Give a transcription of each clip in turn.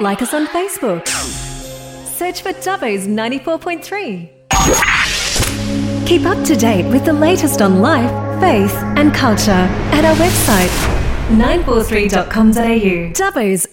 Like us on Facebook. Search for Dubbo's 94.3. Keep up to date with the latest on life, faith and culture at our website 943.com.au. Dubbo's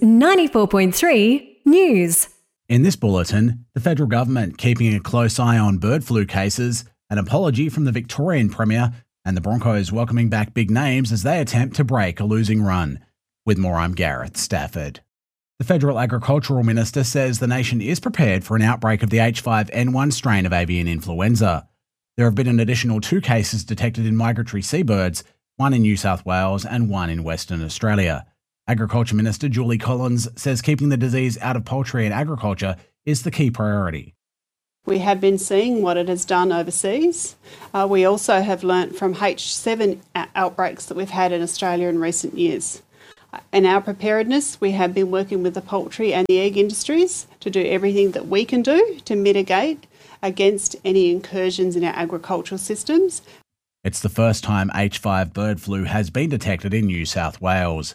94.3 News. In this bulletin, the federal government keeping a close eye on bird flu cases, an apology from the Victorian Premier, and the Broncos welcoming back big names as they attempt to break a losing run. With more, I'm Gareth Stafford. The Federal Agricultural Minister says the nation is prepared for an outbreak of the H5N1 strain of avian influenza. There have been an additional 2 cases detected in migratory seabirds, one in New South Wales and one in Western Australia. Agriculture Minister Julie Collins says keeping the disease out of poultry and agriculture is the key priority. We have been seeing what it has done overseas. We also have learnt from H7 outbreaks that we've had in Australia in recent years. In our preparedness, we have been working with the poultry and the egg industries to do everything that we can do to mitigate against any incursions in our agricultural systems. It's the first time H5 bird flu has been detected in New South Wales.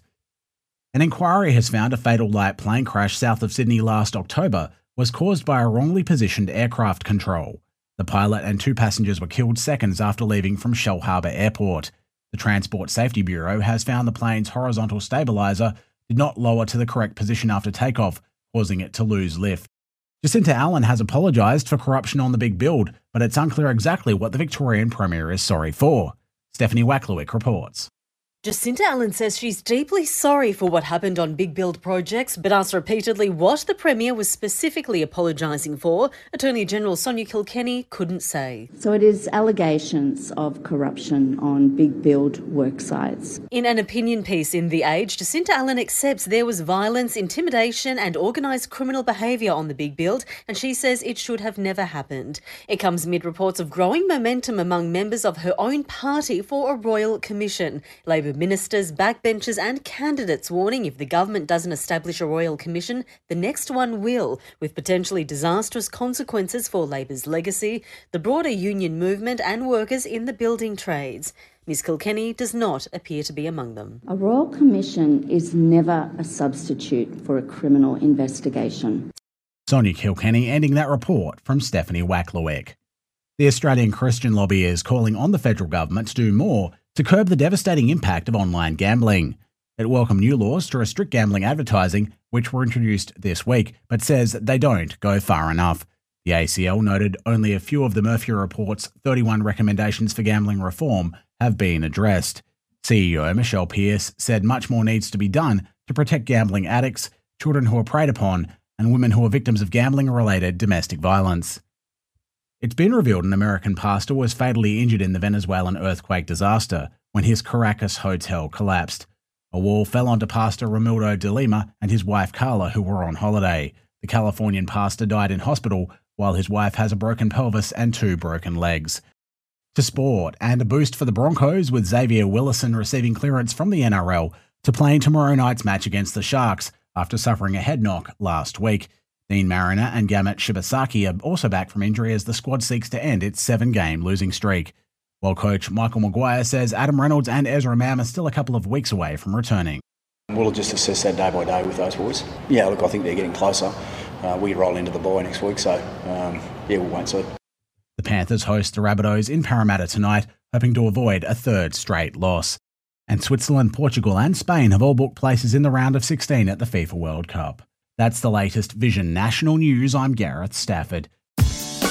An inquiry has found a fatal light plane crash south of Sydney last October was caused by a wrongly positioned aircraft control. The pilot and 2 passengers were killed seconds after leaving from Shellharbour Airport. The Transport Safety Bureau has found the plane's horizontal stabiliser did not lower to the correct position after takeoff, causing it to lose lift. Jacinta Allan has apologised for corruption on the big build, but it's unclear exactly what the Victorian Premier is sorry for. Stephanie Wacklewick reports. Jacinta Allan says she's deeply sorry for what happened on big build projects, but asked repeatedly what the Premier was specifically apologising for. Attorney General Sonia Kilkenny couldn't say. So it is allegations of corruption on big build work sites. In an opinion piece in The Age, Jacinta Allan accepts there was violence, intimidation and organised criminal behaviour on the big build, and she says it should have never happened. It comes amid reports of growing momentum among members of her own party for a royal commission. Labor ministers, backbenchers and candidates warning if the government doesn't establish a royal commission, the next one will, with potentially disastrous consequences for Labor's legacy, the broader union movement and workers in the building trades. Ms Kilkenny does not appear to be among them. A royal commission is never a substitute for a criminal investigation. Sonia Kilkenny ending that report from Stephanie Wacklewick. The Australian Christian Lobby is calling on the federal government to do more to curb the devastating impact of online gambling. It welcomed new laws to restrict gambling advertising, which were introduced this week, but says they don't go far enough. The ACL noted only a few of the Murphy Report's 31 recommendations for gambling reform have been addressed. CEO Michelle Pearce said much more needs to be done to protect gambling addicts, children who are preyed upon, and women who are victims of gambling-related domestic violence. It's been revealed an American pastor was fatally injured in the Venezuelan earthquake disaster when his Caracas hotel collapsed. A wall fell onto Pastor Ramildo de Lima and his wife Carla, who were on holiday. The Californian pastor died in hospital, while his wife has a broken pelvis and 2 broken legs. To sport, and a boost for the Broncos with Xavier Willison receiving clearance from the NRL to play in tomorrow night's match against the Sharks after suffering a head knock last week. Dean Mariner and Gamut Shibasaki are also back from injury as the squad seeks to end its 7-game losing streak. While coach Michael Maguire says Adam Reynolds and Ezra Mam are still a couple of weeks away from returning. We'll just assess that day by day with those boys. Yeah, look, I think they're getting closer. We roll into the bye next week, so we'll wait and see. The Panthers host the Rabbitohs in Parramatta tonight, hoping to avoid a 3rd straight loss. And Switzerland, Portugal and Spain have all booked places in the round of 16 at the FIFA World Cup. That's the latest Vision National News. I'm Gareth Stafford.